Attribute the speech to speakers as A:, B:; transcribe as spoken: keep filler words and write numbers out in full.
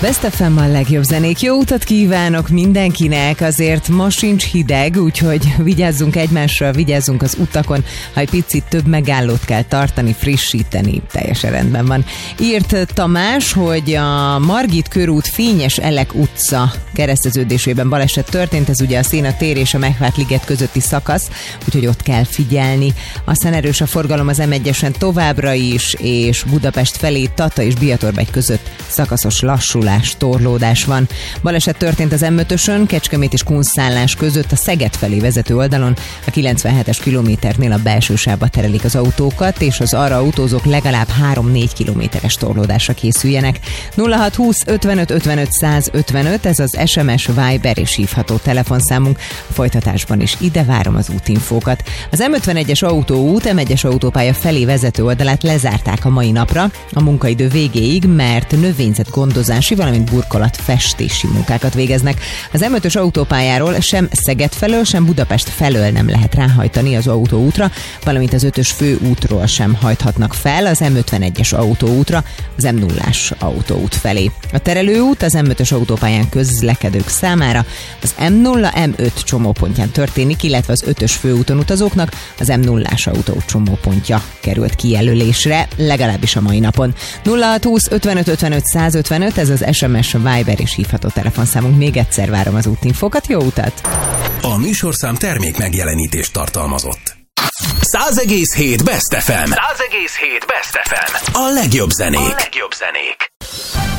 A: Best ef em a legjobb zenék. Jó utat kívánok mindenkinek, azért ma sincs hideg, úgyhogy vigyázzunk egymásra, vigyázzunk az utakon, ha egy picit több megállót kell tartani, frissíteni, teljesen rendben van. Írt Tamás, hogy a Margit körút Fényes Elek utca kereszteződésében baleset történt, ez ugye a Széna tér és a Megvárt liget közötti szakasz, úgyhogy ott kell figyelni. Aztán erős a forgalom az em egyesen továbbra is, és Budapest felé Tata és Biatorbegy között szakaszos lassulás, torlódás van. Baleset történt az em ötösön, Kecskemét és Kunszálás között a Szeged felé vezető oldalon, a kilencvenhetes kilométernél a belső sávba terelik az autókat, és az arra autózók legalább három-négy kilométeres torlódásra készüljenek. nulla hat húsz ötvenöt ötvenöt száz ötvenöt, ez az es em es, Viber és hívható telefonszámunk. A folytatásban is ide várom az útinfókat. Az em ötvenegyes autóút, em egyes autópálya felé vezető oldalát lezárták a mai napra, a munkaidő végéig, mert növényzetgondozási, valamint burkolat festési munkákat végeznek. Az em ötös autópályáról sem Szeged felől, sem Budapest felől nem lehet ráhajtani az autóútra, valamint az ötös főútról sem hajthatnak fel az em ötvenegyes autóútra, az em nullás autóút felé. A terelőút az em ötös autópályán közlekedők számára az em nulla em öt csomópontján történik, illetve az ötös főúton utazóknak az em nullás autóút csomópontja került kijelölésre, legalábbis a mai napon. nulla hat húsz ötvenöt ötvenöt száz ötvenöt, ez az es em es, Viber és hívható telefonszámunk. Még egyszer várom az útinfókat, jó utat!
B: A műsorszám termék megjelenítést tartalmazott. száz egész hét Best ef em. száz egész hét Best ef em. A legjobb zenék. A legjobb zenék.